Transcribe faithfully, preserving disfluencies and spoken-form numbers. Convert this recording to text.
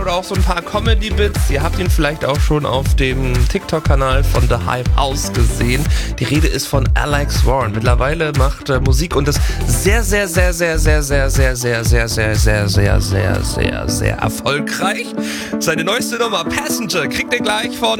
oder auch so ein paar Comedy-Bits. Ihr habt ihn vielleicht auch schon auf dem TikTok-Kanal von The Hype House gesehen. Die Rede ist von Alex Warren. Mittlerweile macht er Musik und das sehr, sehr, sehr, sehr, sehr, sehr, sehr, sehr, sehr, sehr, sehr, sehr, sehr, sehr, sehr erfolgreich. Seine neueste Nummer, Passenger, kriegt ihr gleich von